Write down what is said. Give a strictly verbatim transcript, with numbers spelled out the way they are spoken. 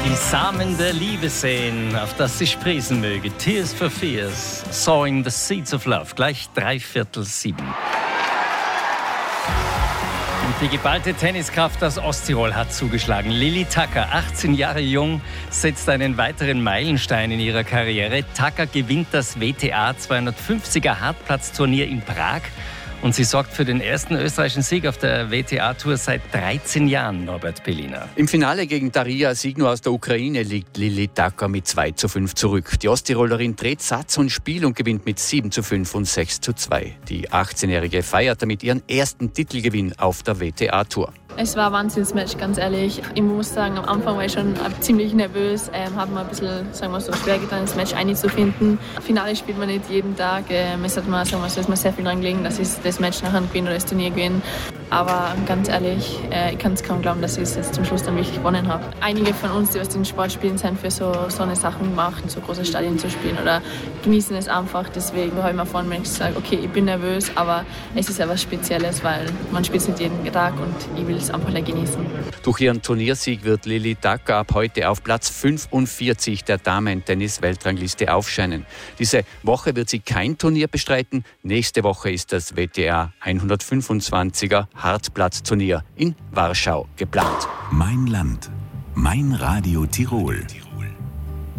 Die Samen der Liebe sehen, auf das sie sprießen möge. Tears for Fears, sowing the seeds of love. Gleich drei Viertel sieben. Und die geballte Tenniskraft aus Osttirol hat zugeschlagen. Lili Tacker, achtzehn Jahre jung, setzt einen weiteren Meilenstein in ihrer Karriere. Tacker gewinnt das W T A zweihundertfünfziger Hartplatzturnier in Prag. Und sie sorgt für den ersten österreichischen Sieg auf der W T A-Tour seit dreizehn Jahren, Norbert Pelliner. Im Finale gegen Daria Signo aus der Ukraine liegt Lili Tacker mit zwei zu fünf zurück. Die Osttirolerin dreht Satz und Spiel und gewinnt mit sieben zu fünf und sechs zu zwei. Die achtzehnjährige feiert damit ihren ersten Titelgewinn auf der W T A-Tour. Es war ein Wahnsinnsmatch, ganz ehrlich. Ich muss sagen, am Anfang war ich schon ziemlich nervös. Ähm, habe mir ein bisschen, sagen wir so, schwer getan, das Match einzufinden. Finale spielt man nicht jeden Tag. Ähm, es hat mir, sagen wir so, ist mir sehr viel dran gelegen, dass ich das Match nachher gewinne oder das Turnier gewinne. Aber ganz ehrlich, äh, ich kann es kaum glauben, dass ich es jetzt zum Schluss dann wirklich gewonnen habe. Einige von uns, die aus den Sport spielen, sind für so, so eine Sachen gemacht, so große Stadien zu spielen oder genießen es einfach. Deswegen habe ich mir vorhin gesagt, okay, ich bin nervös, aber es ist ja was Spezielles, weil man spielt es nicht jeden Tag und ich will es einfach genießen. Durch ihren Turniersieg wird Lili Tacker ab heute auf Platz fünfundvierzig der Damen-Tennis-Weltrangliste aufscheinen. Diese Woche wird sie kein Turnier bestreiten. Nächste Woche ist das W T A hundertfünfundzwanziger Hartplatzturnier in Warschau geplant. Mein Land, mein Radio Tirol.